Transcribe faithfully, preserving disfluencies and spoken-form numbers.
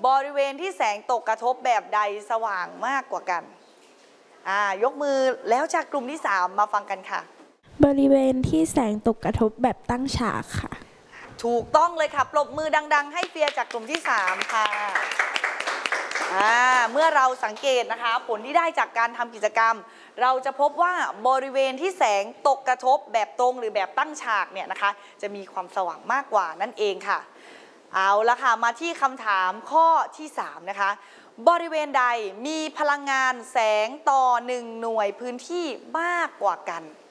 บริเวณที่แสงตกกระทบแบบใดสว่างมากกว่ากันอ่ายกมือแล้วจากกลุ่มที่สามมาฟังกันค่ะบริเวณที่แสงตกกระทบแบบตั้งฉากค่ะถูกต้องเลยค่ะปรบมือดังๆให้เฟียจากกลุ่มที่สามค่ะเมื่อเราสังเกตนะคะผลที่ได้จากการทำกิจกรรมเราจะพบว่าบริเวณที่แสงตกกระทบแบบตรงหรือแบบตั้งฉากเนี่ยนะคะจะมีความสว่างมากกว่านั่นเองค่ะเอาละค่ะมาที่คำถามข้อที่สามนะคะบริเวณใดมีพลังงานแสงต่อหนึ่งหน่วยพื้นที่มากกว่ากัน